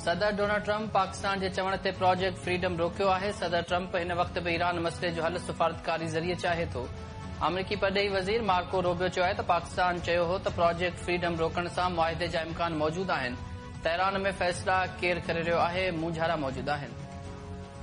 सदर Donald Trump Pakistan जे चवण ते प्रोजेक्ट फ्रीडम रोकियो आहे। सदर ट्रंप हिन वक्त बि ईरान मसइले जो हल सफारतकारी ज़रिए चाहे थो। अमरीकी परडेही वज़ीर मार्को रूबियो चयो आहे त पाकिस्तान चयो हो त प्रोजेक्ट फ्रीडम रोकण सां मुआहिदे जा इम्कान मौजूद आहिनि। तेहरान में फ़ैसिला केरु करे रहियो आहे, मुंझारा मौजूद आहिनि।